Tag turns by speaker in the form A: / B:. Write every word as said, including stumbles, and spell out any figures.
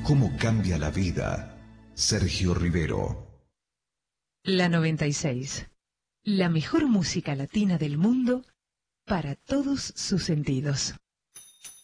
A: cómo cambia la vida. Sergio Rivero.
B: La noventa y seis. La mejor música latina del mundo para todos sus sentidos.